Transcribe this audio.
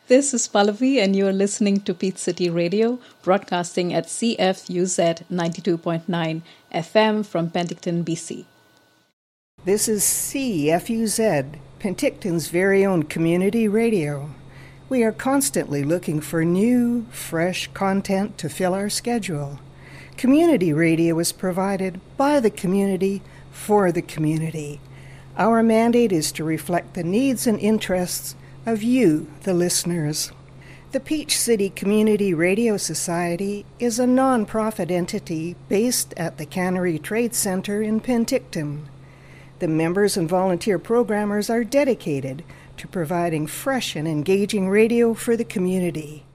This is Pallavi, and you're listening to Peach City Radio, broadcasting at CFUZ 92.9 FM from Penticton, BC. This is CFUZ, Penticton's very own community radio. We are constantly looking for new, fresh content to fill our schedule. Community radio is provided by the community for the community. Our mandate is to reflect the needs and interests of you, the listeners. The Peach City Community Radio Society is a non-profit entity based at the Cannery Trade Center in Penticton. The members and volunteer programmers are dedicated to providing fresh and engaging radio for the community.